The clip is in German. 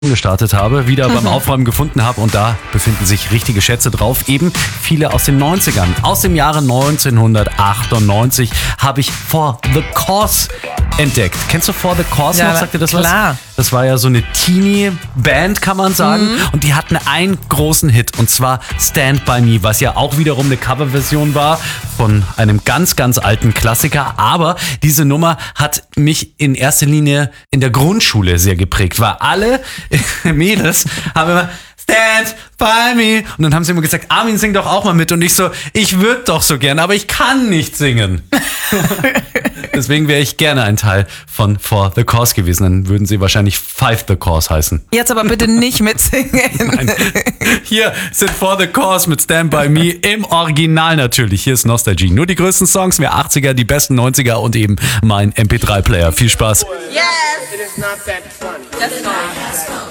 gestartet habe, wieder beim Aufräumen gefunden habe und da befinden sich richtige Schätze drauf. Eben viele aus den 90ern. Aus dem Jahre 1998 habe ich For the Cause entdeckt. Kennst du For the Cause noch? Sagt dir das klar. was? Das war ja so eine Teenie-Band, kann man sagen. Und die hatten einen großen Hit und zwar Stand By Me, was ja auch wiederum eine Coverversion war von einem ganz, ganz alten Klassiker. Aber diese Nummer hat mich in erster Linie in der Grundschule sehr geprägt, weil alle Mädels haben immer Stand by me. Und dann haben sie immer gesagt, Armin, sing doch auch mal mit. Und ich so, ich würde doch so gern, aber ich kann nicht singen. Deswegen wäre ich gerne ein Teil von For the Cause gewesen. Dann würden sie wahrscheinlich Five the Cause heißen. Jetzt aber bitte nicht mitsingen. Nein. Hier sind For the Cause mit Stand By Me im Original natürlich. Hier ist Nostalgie. Nur die größten Songs, mehr 80er, die besten 90er und eben mein MP3-Player. Viel Spaß. Yes! It is not that funny. That's fine.